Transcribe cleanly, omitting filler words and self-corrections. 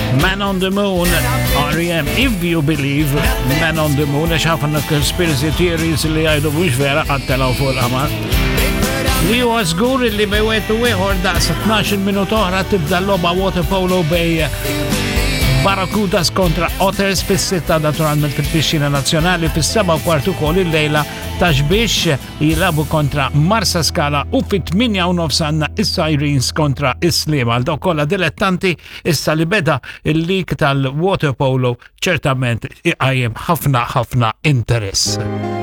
Man on the Moon, R.E.M. If You Believe, Man on the Moon, ħafna conspiracy theories li għajdu mux vera għattelaw fuq l-qamar. Li huwa żgur li bejwet u ieħor daqs 12 minut oħra tibda l-logħba water polo bej Barracudas kontra Otters fis-sitta naturalment fil-Pixxina Nazzjonali fis-7 kwartu ukoll il-lejla taxbiex jilabu kontra Marsa Scala u fit-8 u nofsanna is-Sirens kontra is-Sliema. Għal dawk kollha dilettanti issa li beda il-lig tal-water polo ċertament iqajjem ħafna interess.